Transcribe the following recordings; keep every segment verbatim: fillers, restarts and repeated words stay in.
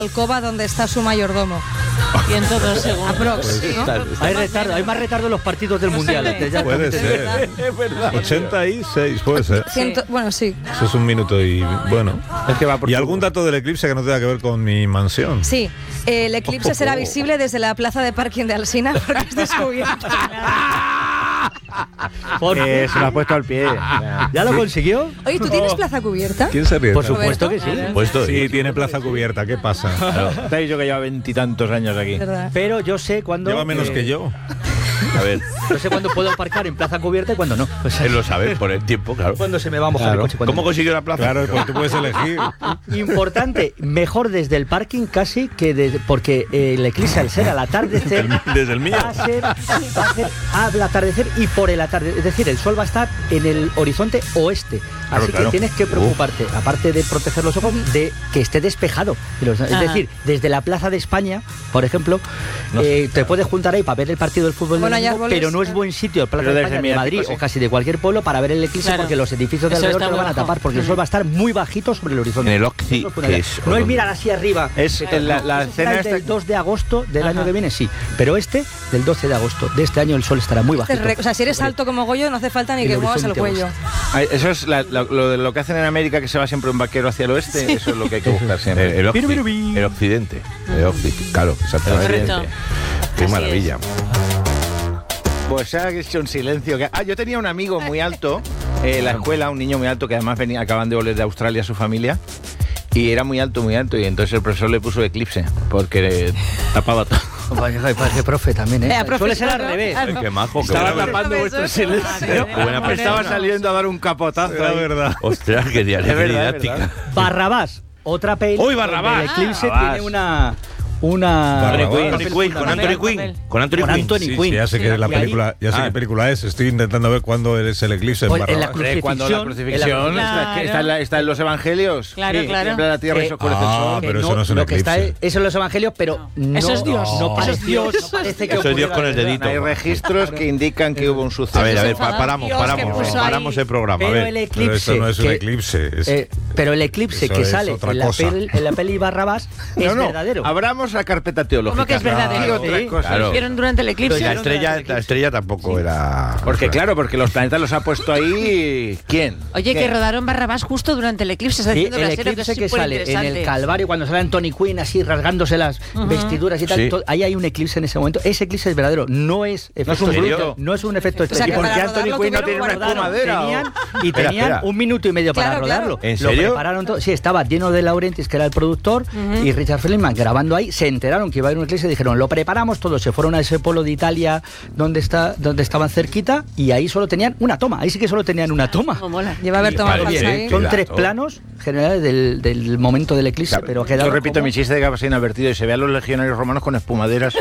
alcoba donde está su mayordomo. Y en todos según. Aprox, Pues, ¿no? está, está. Hay retardo, hay más retardo en los partidos del No Mundial. sé. Ya Puede te- ser. Es verdad. ochenta y seis, puede ser. Ciento- bueno, sí. Eso es un minuto y bueno. Es que va por ¿Y tu- algún dato del eclipse que no tenga que ver con mi mansión? Sí, eh, el eclipse será visible desde la plaza de parking de Alsina porque es descubierto. Por- Eh, se lo ha puesto al pie. ¿Ya lo consiguió? Oye, ¿tú tienes plaza cubierta? ¿Quién se ríe? Por supuesto que sí. Puesto Sí, tiene plaza cubierta. ¿Qué pasa? Te he dicho que lleva veintitantos años aquí. ¿Verdad? Pero yo sé cuándo. Lleva menos eh, que yo. A ver, Yo sé cuándo puedo aparcar en plaza cubierta y cuándo no. Pues, él lo sabe por el tiempo, claro. cuándo se me va a mojar Claro. el coche. cuándo ¿Cómo no. consiguió la plaza? Claro, porque tú puedes elegir. Importante, mejor desde el parking casi que desde, porque eh, el eclipse al ser al atardecer Desde el mío. va a ser, va a ser al atardecer y por el atardecer, es decir, el sol va a estar en el horizonte oeste, Claro, así claro. que tienes que preocuparte, aparte de proteger los ojos, de que esté despejado. Es Ajá. decir, desde la Plaza de España, por ejemplo, eh, te puedes juntar ahí para ver el partido del fútbol, Bueno, del hay domingo, árboles, pero no es eh. buen sitio el Plaza Pero de desde España de mi Madrid ático, sí. o casi de cualquier pueblo para ver el eclipse, Claro. porque los edificios de Eso alrededor está te lo muy van a bajo. tapar, porque el sol va a estar muy bajito sobre el horizonte. En el Occi, Eso es fundamental. que es- No es mirar así arriba. Es Eh, la- no, la eso escena será el esta- del dos de agosto del Ajá. año que viene, sí. Pero este, del doce de agosto de este año, el sol estará muy Este es bajito. re- O sea, si eres Sobre- alto como Goyo, no hace falta ni el que muevas el horizonte cuello. Ay, eso es la- la- lo, de lo que hacen en América, que se va siempre un vaquero hacia el oeste. Eso es lo que hay que buscar siempre. El, el, Biru, biru, occi- bi. el occidente. El occidente, claro, exactamente. Correcto. Qué Así maravilla. Pues se ha hecho un silencio. Que... Ah, yo tenía un amigo muy alto eh, en la escuela, un niño muy alto que además venía, acaban de volver de Australia su familia. Y era muy alto, muy alto. Y entonces el profesor le puso eclipse porque eh, tapaba todo. Vaya, ay, parece profe también, ¿eh? Eh, profe, Suele ser al claro. revés. Ay, qué majo, qué Estaba buena- tapando Eso, vuestro eso. silencio. Qué buena persona. Estaba saliendo a dar un capotazo. Era ahí. verdad. Ostras, qué día- Es qué verdad, es didáctica. verdad. Barrabás, otra peli. ¡Uy, Barrabás! donde El eclipse Barrabás. tiene una. Una. Barrabás. un Anthony papel Quinn, con fundamental. Anthony Papel. Quinn. Con Anthony Con Quinn. Anthony Sí, Quinn. sí, ya sé que Sí, la y ahí- película, ya sé Ah. qué película es. Estoy intentando ver cuándo es el eclipse en Pues, en la Barrabás. cruz- Hombre, cuando la Crucifixión, crucifixión en la- está, está en la- está en los evangelios. Claro, Sí, claro. tiembla la tierra y Eh, se oscurece el ah, sol. Que pero eso no es un lo que está eclipse. es- eso en los evangelios, pero no, Eso es Dios. no Eso parece es Dios. no parece que Eso es Dios ocurriera con el de verdad. dedito. Hay registros que indican que hubo un suceso. A ver, a ver, enfadado. pa- paramos, Dios, que paramos. puso ahí. Paramos el programa. A Pero el ver. eclipse. Pero eso no es un que- eclipse. es- eh, pero el eclipse Eso que es sale otra en la, cosa. peli, en la peli Barrabás No, es no, verdadero. abramos la carpeta teológica. ¿Cómo que es verdadero? Y otras Sí, cosas. claro. ¿Hicieron durante el eclipse? La estrella, la estrella tampoco era. Porque claro, porque los planetas los ha puesto ahí... ¿Quién? Oye, que ¿Quién? rodaron Barrabás justo durante el eclipse. Está Sí, diciendo el Brasero eclipse es que sale en el superinteresante. Calvario, cuando sale Anthony Quinn así rasgándose las vestiduras y tal, Sí. to- ahí hay un eclipse en ese momento. Ese eclipse es verdadero, no es efecto No es un especial, bruto. no es un efecto O sea, especial. que ¿Y por para qué Anthony rodarlo Quinn no tuvieron tiene una guardado. espumadera? Tenían, y Espera, tenían espera. un minuto y medio para Claro, rodarlo. claro. ¿En Lo serio? prepararon todo. Sí, estaba Dino de Laurentiis, que era el productor, y Richard Feldman grabando ahí. Se enteraron que iba a haber un eclipse y dijeron, lo preparamos todo. Se fueron a ese pueblo de Italia donde, está, donde estaban cerquita y ahí solo tenían una toma. Ahí sí que solo tenían una toma. Cómo mola. Lleva a ver tomado Vale, falsa bien. ahí. Son Qué tres dato. planos generales del, del momento del eclipse, Claro, pero yo quedaron repito como- mi chiste de que pasa inadvertido y se ve a los legionarios romanos con espumaderas.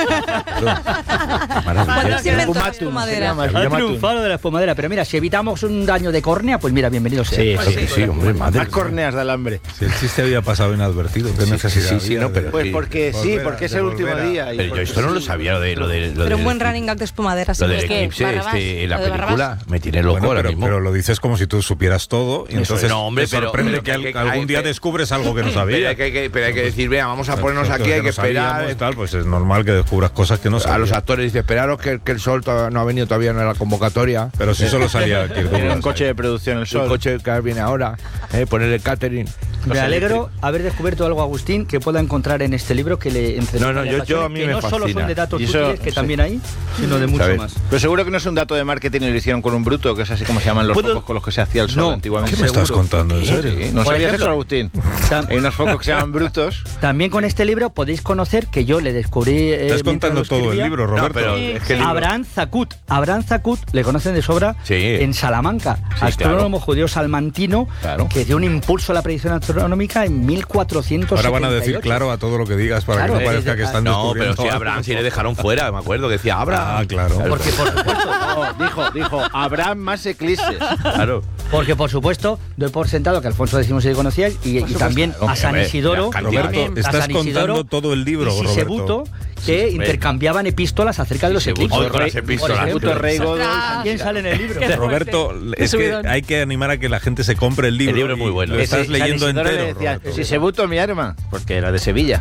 ¿Cuándo se inventó la Espumatum, espumadera? se llama, se Ha llama tú. triunfado de la espumadera, pero mira, si evitamos un daño de córnea, pues mira, bienvenido sea. Sí, Claro sí, que sí, hombre, madre. Más corneas de alambre. Si el chiste había pasado inadvertido, ¿qué necesidad sí, sí, había no, de- pero- Pues Sí. porque sí, Volver a- porque es de el último volver a- día. y Pero yo porque esto no sí. lo sabía, lo de lo de lo Pero un del- buen running gag de espumadera. sí. Lo del ¿Es que eclipse, Barrabás? este, la ¿Lo de película Barrabás? me tiene loco Bueno, ahora pero, mismo. pero lo dices como si tú supieras todo y entonces No, hombre, te pero- sorprende pero que, al- que- que- algún día hay- descubres algo que no Pero sabías. hay que, pero hay que decir, vea, vamos a ponernos Exacto, aquí, hay no que esperar. sabíamos, tal, pues es normal que descubras cosas que no A sabías. los actores dice, esperaros que, que el sol todavía no ha venido todavía en la convocatoria. Pero si solo salía Kirk Tiene Douglas un coche ahí. de producción el El sol. coche que viene ahora, eh, poner el catering. Me Cosa alegro eléctrica. haber descubierto algo, Agustín, que pueda encontrar en este libro que le entre No, no, le yo- apasione, yo a mí que me no solo fascina. son de datos Y eso- útiles, que sí. también hay, sino de mucho ¿Sabes? más. Pero seguro que no es un dato de marketing y lo hicieron con un bruto, que es así como se llaman los ¿Puedo- focos con los que se hacía el sol No. antiguamente. ¿Qué me estás Seguro. contando? ¿En Sí, serio? sí, ¿no Por sabías ejemplo, eso, Agustín? Tam- Hay unos focos que se llaman brutos. También con este libro podéis conocer que yo le descubrí. eh, Estás mientras contando lo todo el escribía, libro, Roberto. No, pero es que el libro- Abraham Zacut. Abraham Zacut le conocen de sobra Sí. en Salamanca, Sí, astrónomo judío salmantino Claro. que dio un impulso a la predicción astronómica en mil cuatrocientos setenta y ocho. Ahora van a decir claro a todo lo que digas para Claro, que no parezca eh, que están No, descubriendo pero si algo. Abraham sí le dejaron fuera, me acuerdo que decía Abraham. Ah, claro. Porque por supuesto, No, dijo, dijo, habrá más eclipses. Claro. porque por supuesto doy por sentado que Alfonso X se le conocía y, y también a San Hombre, Isidoro, la cantidad. Roberto, también a estás San Isidoro contando todo el libro, y Roberto. Sisebuto, que sí, intercambiaban epístolas acerca de los se eclipses. puso- Con las epístolas. Por ejemplo, Puto rey Godoy. también sale en el libro. Qué Roberto, Qué es que subidón. hay que animar a que la gente se compre el libro. El libro es muy y bueno. Lo Que estás sí, San leyendo Isidoro le entero, decía, Roberto. si se buto mi arma, porque era de Sevilla.